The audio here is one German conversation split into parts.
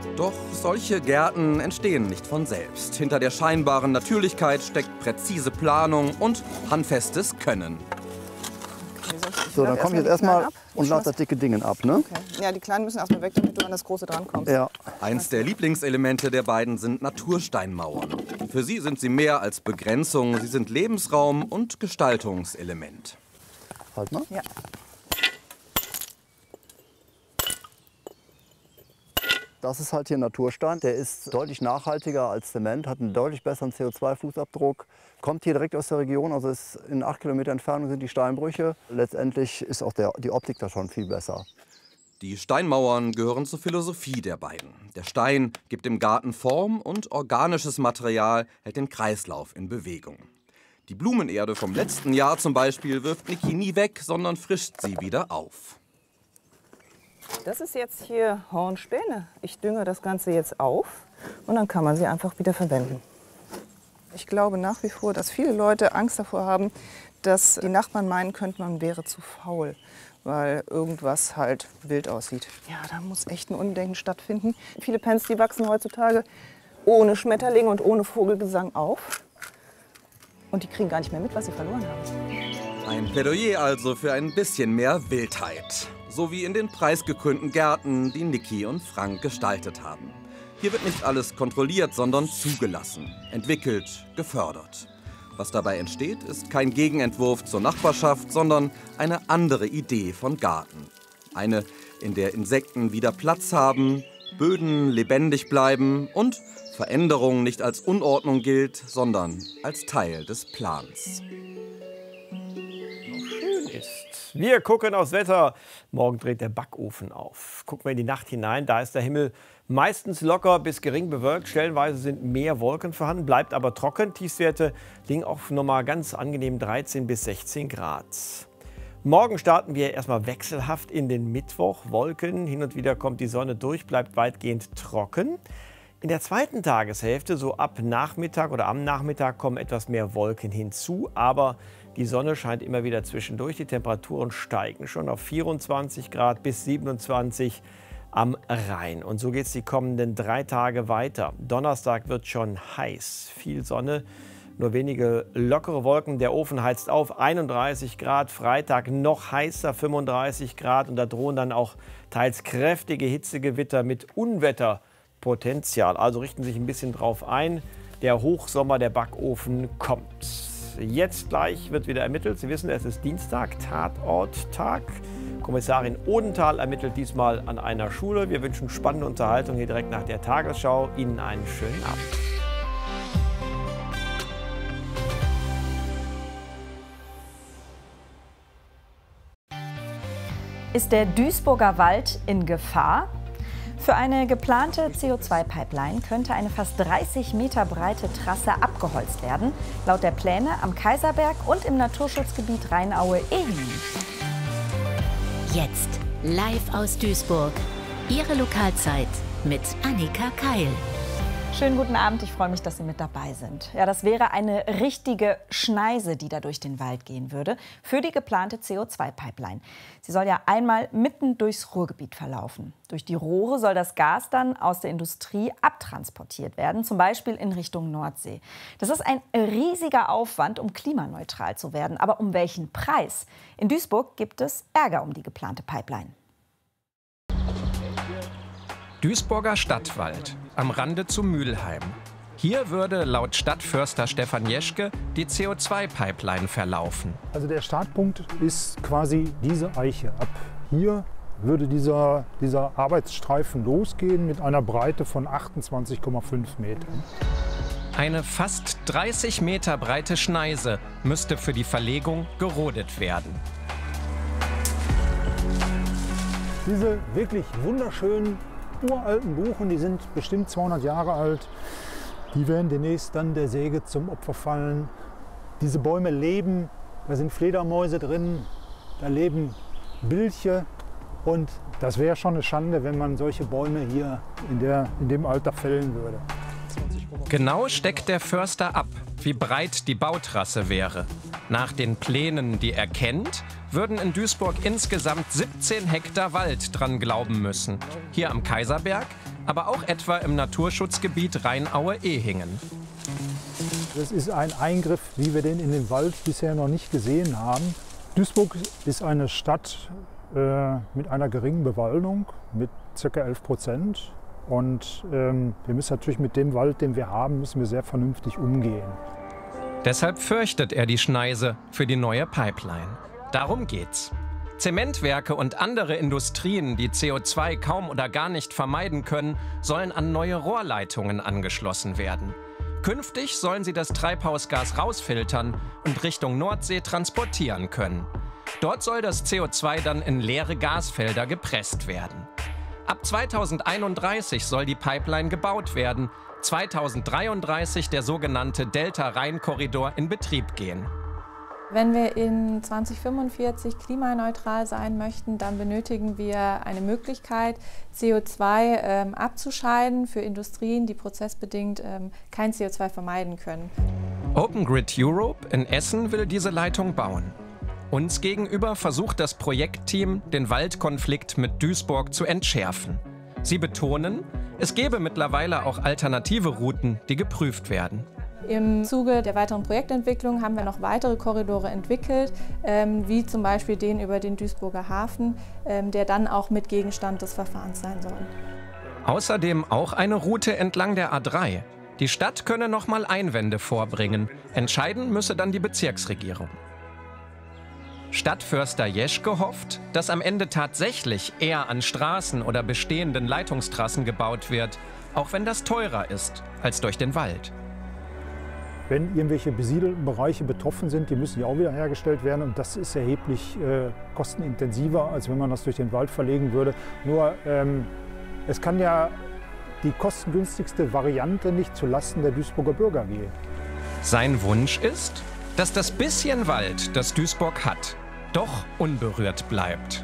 Doch solche Gärten entstehen nicht von selbst. Hinter der scheinbaren Natürlichkeit steckt präzise Planung und handfestes Können. So, dann komme ich jetzt erstmal und lasse das dicke Ding ab, ne? Okay. Ja, die Kleinen müssen erstmal weg, damit du an das Große drankommst. Ja. Eins der Lieblingselemente der beiden sind Natursteinmauern. Für sie sind sie mehr als Begrenzung, sie sind Lebensraum und Gestaltungselement. Halt mal. Ja. Das ist halt hier Naturstein. Der ist deutlich nachhaltiger als Zement, hat einen deutlich besseren CO2-Fußabdruck. Kommt hier direkt aus der Region, also ist in 8 Kilometer Entfernung sind die Steinbrüche. Letztendlich ist auch die Optik da schon viel besser. Die Steinmauern gehören zur Philosophie der beiden. Der Stein gibt dem Garten Form und organisches Material hält den Kreislauf in Bewegung. Die Blumenerde vom letzten Jahr zum Beispiel wirft Niki nie weg, sondern frischt sie wieder auf. Das ist jetzt hier Hornspäne. Ich dünge das Ganze jetzt auf und dann kann man sie einfach wieder verwenden. Ich glaube nach wie vor, dass viele Leute Angst davor haben, dass die Nachbarn meinen könnten, man wäre zu faul, weil irgendwas halt wild aussieht. Ja, da muss echt ein Umdenken stattfinden. Viele Pens, die wachsen heutzutage ohne Schmetterlinge und ohne Vogelgesang auf. Und die kriegen gar nicht mehr mit, was sie verloren haben. Ein Plädoyer also für ein bisschen mehr Wildheit. So wie in den preisgekrönten Gärten, die Niki und Frank gestaltet haben. Hier wird nicht alles kontrolliert, sondern zugelassen, entwickelt, gefördert. Was dabei entsteht, ist kein Gegenentwurf zur Nachbarschaft, sondern eine andere Idee von Garten. Eine, in der Insekten wieder Platz haben, Böden lebendig bleiben und Veränderung nicht als Unordnung gilt, sondern als Teil des Plans. Wir gucken aufs Wetter. Morgen dreht der Backofen auf. Gucken wir in die Nacht hinein. Da ist der Himmel meistens locker bis gering bewölkt. Stellenweise sind mehr Wolken vorhanden, bleibt aber trocken. Tiefstwerte liegen auf nochmal ganz angenehm 13 bis 16 Grad. Morgen starten wir erstmal wechselhaft in den Mittwoch. Wolken, hin und wieder kommt die Sonne durch, bleibt weitgehend trocken. In der zweiten Tageshälfte, so ab Nachmittag oder am Nachmittag, kommen etwas mehr Wolken hinzu. Aber die Sonne scheint immer wieder zwischendurch. Die Temperaturen steigen schon auf 24 Grad bis 27 am Rhein. Und so geht es die kommenden 3 Tage weiter. Donnerstag wird schon heiß. Viel Sonne, nur wenige lockere Wolken. Der Ofen heizt auf, 31 Grad. Freitag noch heißer, 35 Grad. Und da drohen dann auch teils kräftige Hitzegewitter mit Unwetterpotenzial. Also richten Sie sich ein bisschen drauf ein. Der Hochsommer, der Backofen kommt. Jetzt gleich wird wieder ermittelt. Sie wissen, es ist Dienstag, Tatorttag. Kommissarin Odenthal ermittelt diesmal an einer Schule. Wir wünschen spannende Unterhaltung hier direkt nach der Tagesschau. Ihnen einen schönen Abend. Ist der Duisburger Wald in Gefahr? Für eine geplante CO2-Pipeline könnte eine fast 30 Meter breite Trasse abgeholzt werden, laut der Pläne am Kaiserberg und im Naturschutzgebiet Rheinaue-Ehingen. Jetzt live aus Duisburg. Ihre Lokalzeit mit Annika Keil. Schönen guten Abend, ich freue mich, dass Sie mit dabei sind. Ja, das wäre eine richtige Schneise, die da durch den Wald gehen würde, für die geplante CO2-Pipeline. Sie soll ja einmal mitten durchs Ruhrgebiet verlaufen. Durch die Rohre soll das Gas dann aus der Industrie abtransportiert werden, zum Beispiel in Richtung Nordsee. Das ist ein riesiger Aufwand, um klimaneutral zu werden. Aber um welchen Preis? In Duisburg gibt es Ärger um die geplante Pipeline. Duisburger Stadtwald, am Rande zu Mülheim. Hier würde laut Stadtförster Stefan Jeschke die CO2-Pipeline verlaufen. Also der Startpunkt ist quasi diese Eiche. Ab hier würde dieser Arbeitsstreifen losgehen mit einer Breite von 28,5 Metern. Eine fast 30 Meter breite Schneise müsste für die Verlegung gerodet werden. Diese wirklich wunderschönen uralten Buchen, die sind bestimmt 200 Jahre alt, die werden demnächst dann der Säge zum Opfer fallen. Diese Bäume leben, da sind Fledermäuse drin, da leben Bilche und das wäre schon eine Schande, wenn man solche Bäume hier in dem Alter fällen würde. Genau steckt der Förster ab, wie breit die Bautrasse wäre. Nach den Plänen, die er kennt, würden in Duisburg insgesamt 17 Hektar Wald dran glauben müssen. Hier am Kaiserberg aber auch etwa im Naturschutzgebiet Rheinaue-Ehingen. Das ist ein Eingriff, wie wir den in den Wald bisher noch nicht gesehen haben. Duisburg ist eine Stadt mit einer geringen Bewaldung, mit ca. 11%. Und wir müssen natürlich mit dem Wald, den wir haben, müssen wir sehr vernünftig umgehen. Deshalb fürchtet er die Schneise für die neue Pipeline. Darum geht's. Zementwerke und andere Industrien, die CO2 kaum oder gar nicht vermeiden können, sollen an neue Rohrleitungen angeschlossen werden. Künftig sollen sie das Treibhausgas rausfiltern und Richtung Nordsee transportieren können. Dort soll das CO2 dann in leere Gasfelder gepresst werden. Ab 2031 soll die Pipeline gebaut werden, 2033 der sogenannte Delta-Rhein-Korridor in Betrieb gehen. Wenn wir in 2045 klimaneutral sein möchten, dann benötigen wir eine Möglichkeit, CO2 abzuscheiden für Industrien, die prozessbedingt kein CO2 vermeiden können. Open Grid Europe in Essen will diese Leitung bauen. Uns gegenüber versucht das Projektteam, den Waldkonflikt mit Duisburg zu entschärfen. Sie betonen, es gebe mittlerweile auch alternative Routen, die geprüft werden. Im Zuge der weiteren Projektentwicklung haben wir noch weitere Korridore entwickelt, wie zum Beispiel den über den Duisburger Hafen, der dann auch mit Gegenstand des Verfahrens sein soll. Außerdem auch eine Route entlang der A3. Die Stadt könne noch mal Einwände vorbringen. Entscheiden müsse dann die Bezirksregierung. Stadtförster Jeschke hofft, dass am Ende tatsächlich eher an Straßen oder bestehenden Leitungstrassen gebaut wird, auch wenn das teurer ist als durch den Wald. Wenn irgendwelche besiedelten Bereiche betroffen sind, die müssen ja auch wieder hergestellt werden. Und das ist erheblich kostenintensiver, als wenn man das durch den Wald verlegen würde. Nur es kann ja die kostengünstigste Variante nicht zulasten der Duisburger Bürger gehen. Sein Wunsch ist, dass das bisschen Wald, das Duisburg hat, doch unberührt bleibt.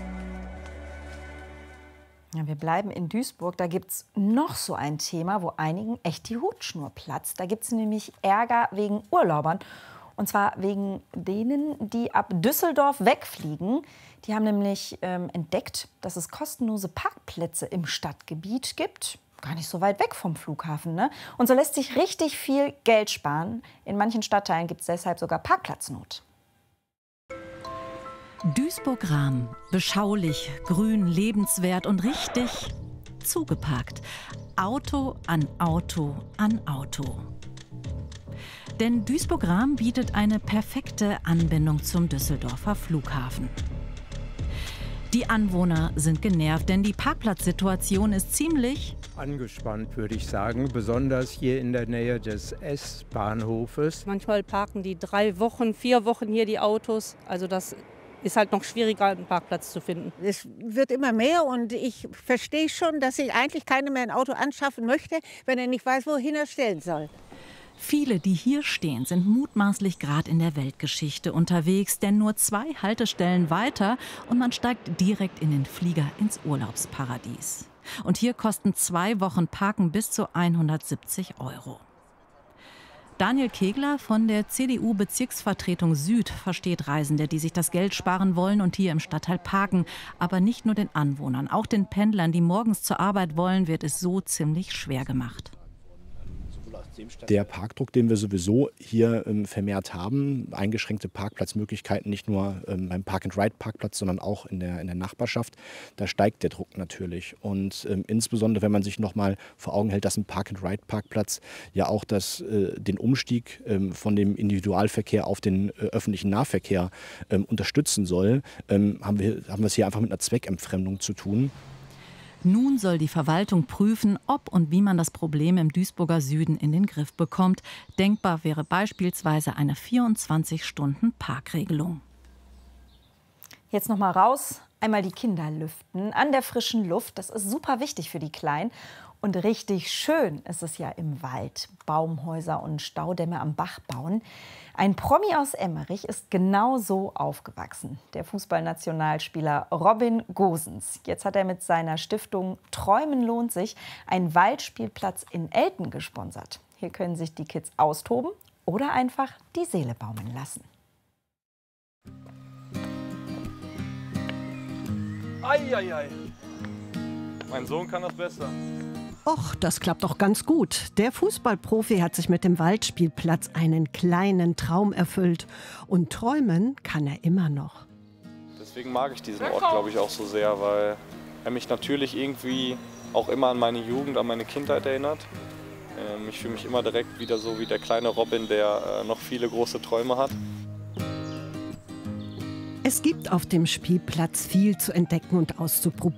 Ja, wir bleiben in Duisburg. Da gibt es noch so ein Thema, wo einigen echt die Hutschnur platzt. Da gibt es nämlich Ärger wegen Urlaubern. Und zwar wegen denen, die ab Düsseldorf wegfliegen. Die haben nämlich entdeckt, dass es kostenlose Parkplätze im Stadtgebiet gibt. Gar nicht so weit weg vom Flughafen, ne? Und so lässt sich richtig viel Geld sparen. In manchen Stadtteilen gibt es deshalb sogar Parkplatznot. Duisburg-Rahm. Beschaulich, grün, lebenswert und richtig zugeparkt. Auto an Auto an Auto. Denn Duisburg-Rahm bietet eine perfekte Anbindung zum Düsseldorfer Flughafen. Die Anwohner sind genervt, denn die Parkplatzsituation ist ziemlich angespannt, würde ich sagen, besonders hier in der Nähe des S-Bahnhofes. Manchmal parken die 3 Wochen, 4 Wochen hier die Autos. Also das ist halt noch schwieriger, einen Parkplatz zu finden. Es wird immer mehr und ich verstehe schon, dass sich eigentlich keiner mehr ein Auto anschaffen möchte, wenn er nicht weiß, wohin er stellen soll. Viele, die hier stehen, sind mutmaßlich gerade in der Weltgeschichte unterwegs, denn nur 2 Haltestellen weiter und man steigt direkt in den Flieger ins Urlaubsparadies. Und hier kosten 2 Wochen Parken bis zu 170 €. Daniel Kegler von der CDU-Bezirksvertretung Süd versteht Reisende, die sich das Geld sparen wollen und hier im Stadtteil parken. Aber nicht nur den Anwohnern, auch den Pendlern, die morgens zur Arbeit wollen, wird es so ziemlich schwer gemacht. Der Parkdruck, den wir sowieso hier vermehrt haben, eingeschränkte Parkplatzmöglichkeiten, nicht nur beim Park-and-Ride-Parkplatz, sondern auch in der Nachbarschaft, da steigt der Druck natürlich. Und insbesondere, wenn man sich noch mal vor Augen hält, dass ein Park-and-Ride-Parkplatz ja auch den Umstieg von dem Individualverkehr auf den öffentlichen Nahverkehr unterstützen soll, haben wir es hier einfach mit einer Zweckentfremdung zu tun. Nun soll die Verwaltung prüfen, ob und wie man das Problem im Duisburger Süden in den Griff bekommt. Denkbar wäre beispielsweise eine 24-Stunden-Parkregelung. Jetzt noch mal raus, einmal die Kinder lüften an der frischen Luft. Das ist super wichtig für die Kleinen. Und richtig schön ist es ja im Wald. Baumhäuser und Staudämme am Bach bauen. Ein Promi aus Emmerich ist genau so aufgewachsen. Der Fußballnationalspieler Robin Gosens. Jetzt hat er mit seiner Stiftung Träumen lohnt sich einen Waldspielplatz in Elten gesponsert. Hier können sich die Kids austoben oder einfach die Seele baumeln lassen. Eieiei. Mein Sohn kann das besser. Och, das klappt doch ganz gut. Der Fußballprofi hat sich mit dem Waldspielplatz einen kleinen Traum erfüllt. Und träumen kann er immer noch. Deswegen mag ich diesen Ort, glaube ich, auch so sehr, weil er mich natürlich irgendwie auch immer an meine Jugend, an meine Kindheit erinnert. Ich fühle mich immer direkt wieder so wie der kleine Robin, der noch viele große Träume hat. Es gibt auf dem Spielplatz viel zu entdecken und auszuprobieren.